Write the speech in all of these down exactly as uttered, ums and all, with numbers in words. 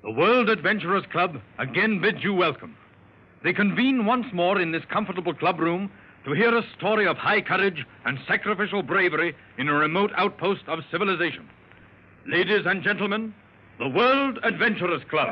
The World Adventurers Club again bids you welcome. They convene once more in this comfortable club room to hear a story of high courage and sacrificial bravery in a remote outpost of civilization. Ladies and gentlemen, the World Adventurers Club.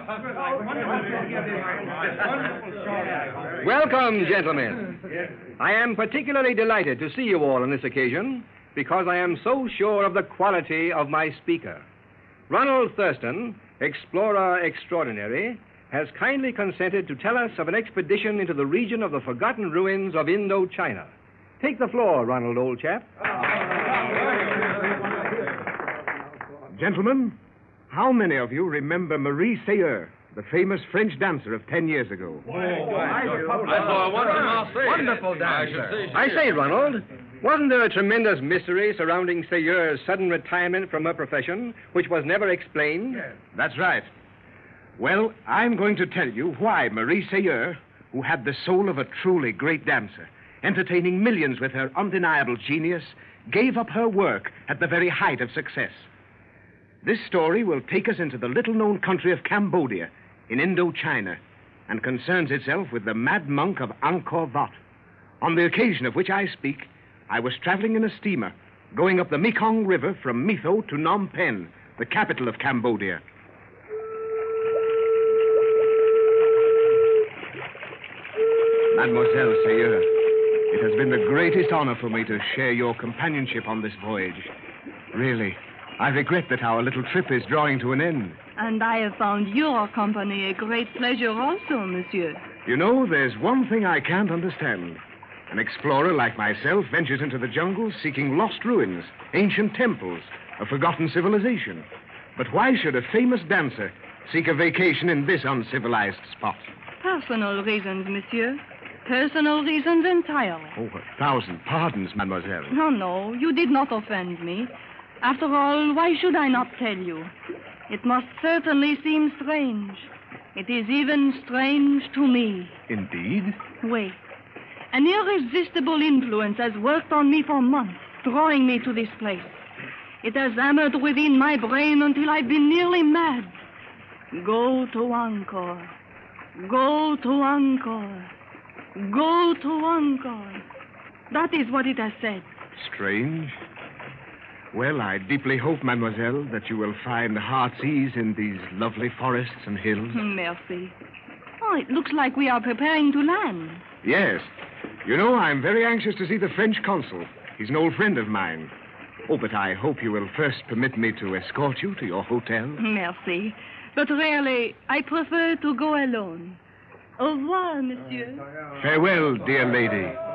Welcome, gentlemen. I am particularly delighted to see you all on this occasion because I am so sure of the quality of my speaker. Ronald Thurston, explorer extraordinary, has kindly consented to tell us of an expedition into the region of the forgotten ruins of Indochina. Take the floor, Ronald, old chap. Gentlemen, how many of you remember Marie Sayre, the famous French dancer of ten years ago? Oh, I saw one in Marseille. Wonderful dancer. I say, Ronald, wasn't there a tremendous mystery surrounding Sayre's sudden retirement from her profession, which was never explained? Yes. That's right. Well, I'm going to tell you why Marie Sayre, who had the soul of a truly great dancer, entertaining millions with her undeniable genius, gave up her work at the very height of success. This story will take us into the little-known country of Cambodia in Indochina and concerns itself with the mad monk of Angkor Wat. On the occasion of which I speak, I was traveling in a steamer going up the Mekong River from Mytho to Phnom Penh, the capital of Cambodia. Mademoiselle Sayre, it has been the greatest honor for me to share your companionship on this voyage. Really, I regret that our little trip is drawing to an end. And I have found your company a great pleasure also, monsieur. You know, there's one thing I can't understand. An explorer like myself ventures into the jungle seeking lost ruins, ancient temples, a forgotten civilization. But why should a famous dancer seek a vacation in this uncivilized spot? Personal reasons, monsieur. Personal reasons entirely. Oh, a thousand pardons, mademoiselle. No, no, you did not offend me. After all, why should I not tell you? It must certainly seem strange. It is even strange to me. Indeed? Wait. An irresistible influence has worked on me for months, drawing me to this place. It has hammered within my brain until I've been nearly mad. Go to Angkor. Go to Angkor. Go to Angkor. That is what it has said. Strange. Well, I deeply hope, mademoiselle, that you will find heart's ease in these lovely forests and hills. Merci. Oh, it looks like we are preparing to land. Yes. You know, I'm very anxious to see the French consul. He's an old friend of mine. Oh, but I hope you will first permit me to escort you to your hotel. Merci. But really, I prefer to go alone. Au revoir, monsieur. Farewell, dear lady.